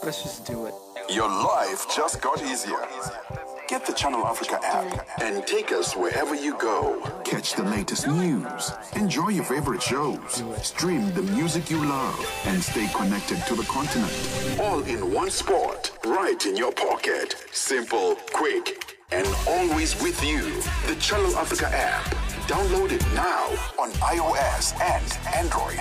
Let's just do it. Your life just got easier. Get the Channel Africa app and take us wherever you go. Catch the latest news, enjoy your favorite shows, stream the music you love, and stay connected to the continent. All in one spot, right in your pocket. Simple, quick, and always with you. The Channel Africa app. Download it now on iOS and Android.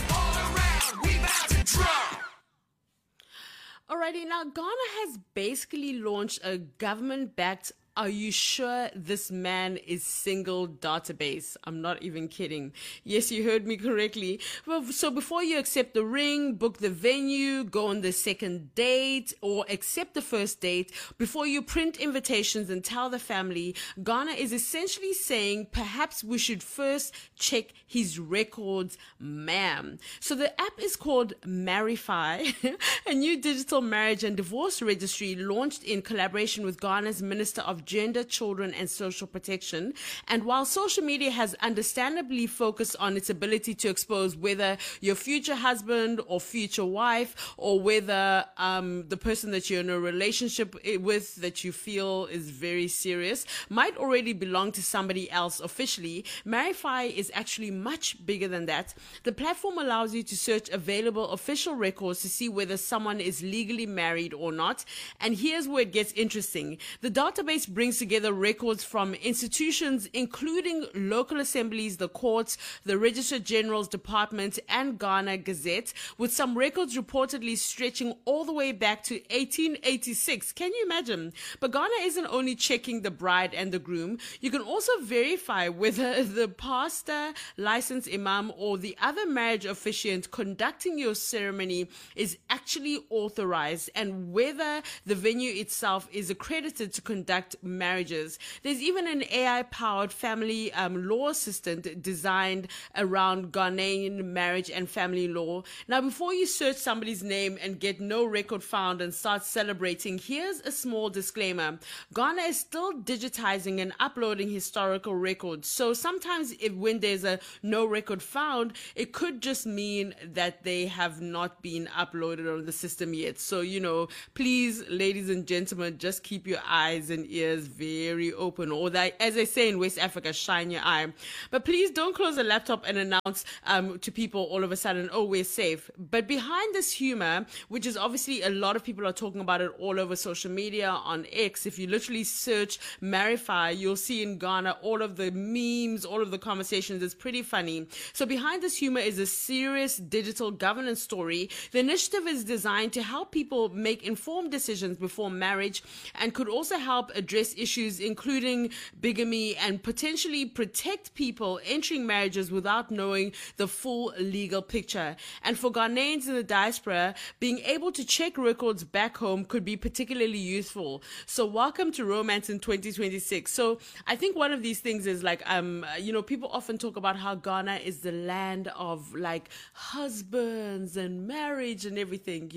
Alrighty, now Ghana has basically launched a government-backed "Are you sure this man is single?" database. I'm not even kidding. Yes, you heard me correctly. Well, so before you accept the ring, book the venue, go on the second date, or accept the first date, before you print invitations and tell the family, Ghana is essentially saying perhaps we should first check his records, ma'am. So the app is called Marify, a new digital marriage and divorce registry launched in collaboration with Ghana's Minister of Gender, Children and Social Protection. And while social media has understandably focused on its ability to expose whether your future husband or future wife, or whether the person that you're in a relationship with that you feel is very serious might already belong to somebody else officially, Marify is actually much bigger than that. The platform allows you to search available official records to see whether someone is legally married or not. And here's where it gets interesting. The database brings together records from institutions including local assemblies, the courts, the Registrar General's Department, and Ghana Gazette, with some records reportedly stretching all the way back to 1886. Can you imagine? But Ghana isn't only checking the bride and the groom. You can also verify whether the pastor, licensed imam, or the other marriage officiant conducting your ceremony is actually authorized, and whether the venue itself is accredited to conduct marriages. There's even an AI-powered family law assistant designed around Ghanaian marriage and family law. Now, before you search somebody's name and get no record found and start celebrating, here's a small disclaimer. Ghana is still digitizing and uploading historical records. So sometimes when there's a no record found, it could just mean that they have not been uploaded on the system yet. So, please, ladies and gentlemen, just keep your eyes and ears very open, or that, as they say in West Africa, shine your eye. But please don't close the laptop and announce to people all of a sudden, oh, we're safe. But behind this humor, which is obviously a lot of people are talking about it all over social media, on X, if you literally search Marify, you'll see in Ghana all of the memes, all of the conversations. It's pretty funny. So behind this humor is a serious digital governance story. The initiative is designed to help people make informed decisions before marriage, and could also help address issues including bigamy and potentially protect people entering marriages without knowing the full legal picture. And for Ghanaians in the diaspora, being able to check records back home could be particularly useful. So welcome to Romance in 2026. So I think one of these things is like, people often talk about how Ghana is the land of like husbands and marriage and everything,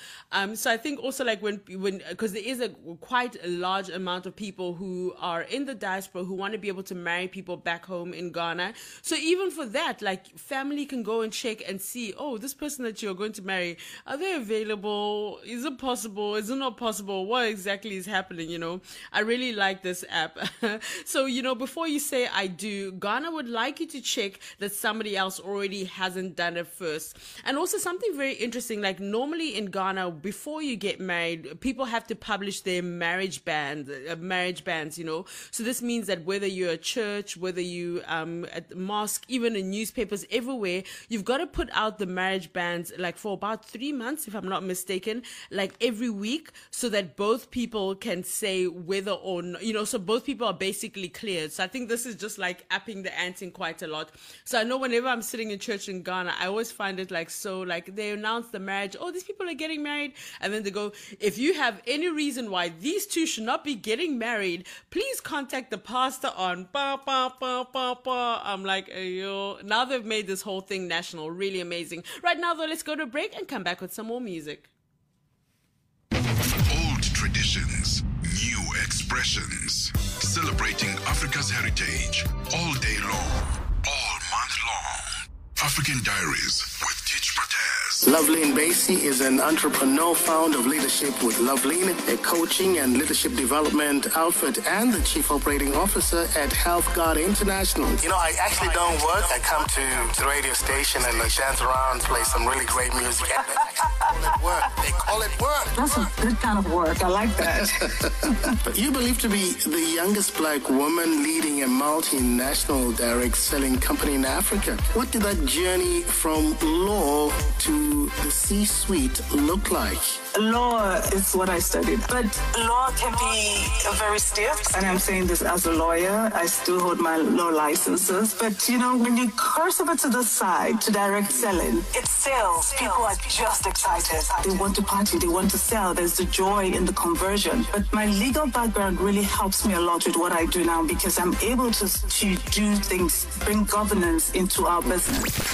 So I think also like when because there is quite a large amount of people who are in the diaspora who want to be able to marry people back home in Ghana. So even for that, like family can go and check and see, oh, this person that you're going to marry, are they available? Is it possible? Is it not possible? What exactly is happening? I really like this app. So, before you say I do, Ghana would like you to check that somebody else already hasn't done it first. And also something very interesting, like normally in Ghana, before you get married, people have to publish their marriage bands, So this means that whether you're a church, whether you at the mosque, even in newspapers, everywhere, you've got to put out the marriage bands like for about 3 months, if I'm not mistaken, like every week, so that both people can say whether or not, so both people are basically cleared. So I think this is just like upping the ante quite a lot. So I know whenever I'm sitting in church in Ghana, I always find it like, so like they announce the marriage, oh, these people are getting married. And then they go, if you have any reason why these two should not be getting married, please contact the pastor on ba, ba, ba, ba, ba. I'm like, yo, now they've made this whole thing national. Really amazing. Right now though, let's go to a break and come back with some more music. Old traditions, new expressions, celebrating Africa's heritage all day long, all month long. African Diaries with Teach Matez. Loveline Basie is an entrepreneur, founder of Leadership with Loveline, a coaching and leadership development outfit, and the chief operating officer at Health Guard International. You know, I actually don't work. I come to the radio station and I dance around, play some really great music. They call it work. They call it work. That's a good kind of work. I like that. But you believe to be the youngest black woman leading a multinational direct selling company in Africa. What did that journey from law to the C-suite look like? Law is what I studied, but law can be very stiff. And I'm saying this as a lawyer. I still hold my law licenses. But, you know, when you curse over to the side to direct selling, it's sales. People are just excited. They want to party. They want to sell. There's the joy in the conversion. But my legal background really helps me a lot with what I do now because I'm able to do things, bring governance into our business.